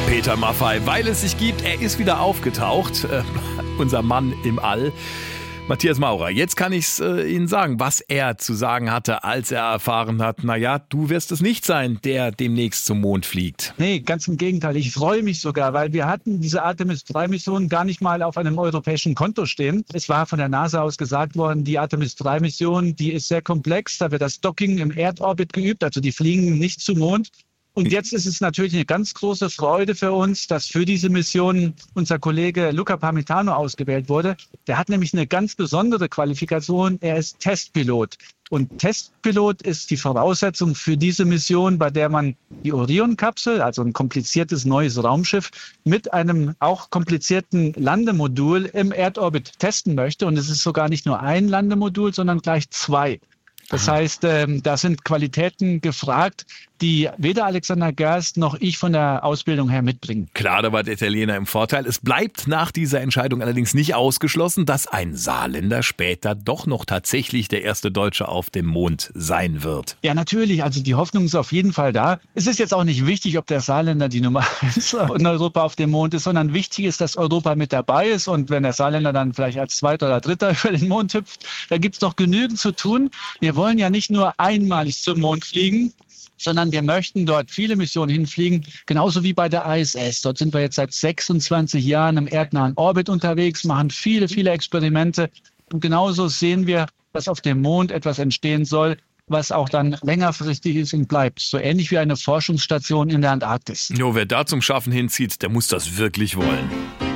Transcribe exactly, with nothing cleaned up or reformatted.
Peter Maffay, weil es sich gibt, er ist wieder aufgetaucht, äh, unser Mann im All. Matthias Maurer, jetzt kann ich es äh, Ihnen sagen, was er zu sagen hatte, als er erfahren hat, naja, du wirst es nicht sein, der demnächst zum Mond fliegt. Nee, ganz im Gegenteil. Ich freue mich sogar, weil wir hatten diese Artemis drei Mission gar nicht mal auf einem europäischen Konto stehen. Es war von der NASA aus gesagt worden, die Artemis drei Mission, die ist sehr komplex, da wird das Docking im Erdorbit geübt, also die fliegen nicht zum Mond. Und jetzt ist es natürlich eine ganz große Freude für uns, dass für diese Mission unser Kollege Luca Parmitano ausgewählt wurde. Der hat nämlich eine ganz besondere Qualifikation. Er ist Testpilot. Und Testpilot ist die Voraussetzung für diese Mission, bei der man die Orion-Kapsel, also ein kompliziertes neues Raumschiff, mit einem auch komplizierten Landemodul im Erdorbit testen möchte. Und es ist sogar nicht nur ein Landemodul, sondern gleich zwei. Das heißt, ähm, da sind Qualitäten gefragt, die weder Alexander Gerst noch ich von der Ausbildung her mitbringen. Klar, da war der Italiener im Vorteil. Es bleibt nach dieser Entscheidung allerdings nicht ausgeschlossen, dass ein Saarländer später doch noch tatsächlich der erste Deutsche auf dem Mond sein wird. Ja, natürlich. Also die Hoffnung ist auf jeden Fall da. Es ist jetzt auch nicht wichtig, ob der Saarländer die Nummer eins in Europa auf dem Mond ist, sondern wichtig ist, dass Europa mit dabei ist. Und wenn der Saarländer dann vielleicht als Zweiter oder Dritter über den Mond hüpft, da gibt es noch genügend zu tun. Wir wollen ja nicht nur einmalig zum Mond fliegen, sondern wir möchten dort viele Missionen hinfliegen, genauso wie bei der I S S. Dort sind wir jetzt seit sechsundzwanzig Jahren im erdnahen Orbit unterwegs, machen viele, viele Experimente. Und genauso sehen wir, dass auf dem Mond etwas entstehen soll, was auch dann längerfristig ist und bleibt. So ähnlich wie eine Forschungsstation in der Antarktis. Jo, wer da zum Schaffen hinzieht, der muss das wirklich wollen.